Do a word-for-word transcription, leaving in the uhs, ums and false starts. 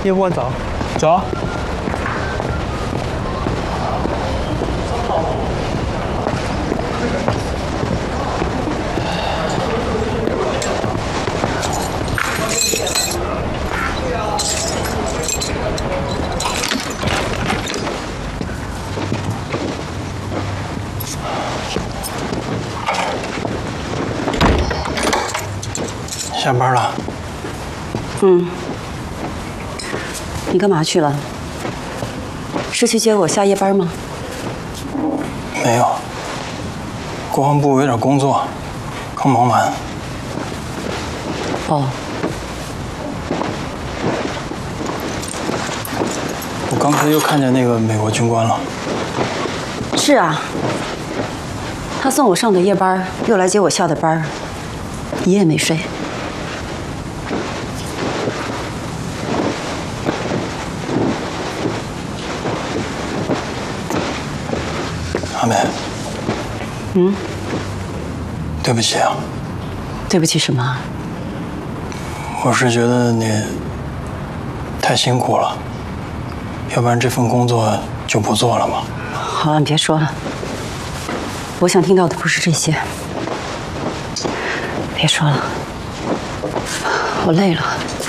要不我走？ 走。下班了。 嗯。你干嘛去了？是去接我下夜班吗？ 没有。国防部有点工作，刚忙完。 哦。 我刚才又看见那个美国军官了。 是啊。他送我上的夜班，又来接我下的班，一夜没睡。 阿美。 嗯。 对不起啊。 对不起什么？ 我是觉得你太辛苦了，要不然这份工作就不做了嘛。 好了，你别说了。我想听到的不是这些。别说了，我累了。